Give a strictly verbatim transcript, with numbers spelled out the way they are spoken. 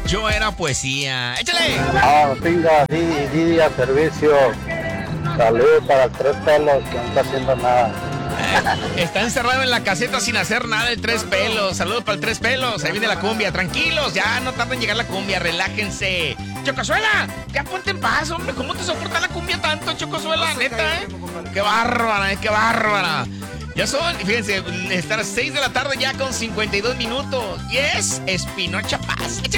Yo era poesía. ¡Échale! Ah, pinga, Didi, Didi a servicio. Saludos para el Tres Pelos, que no está haciendo nada. Eh, está encerrado en la caseta sin hacer nada el Tres Pelos. Saludos para el Tres Pelos. Ahí viene la cumbia. Tranquilos, ya no tarda en llegar la cumbia. Relájense. Chocosuela, ya ponte en paz, hombre. ¿Cómo te soporta la cumbia tanto, Chocosuela? Neta, ¿eh? Qué bárbara, ¿eh? Qué bárbara. Ya son, fíjense, estar a seis de la tarde ya con cincuenta y dos minutos. Y es Espinocha Paz.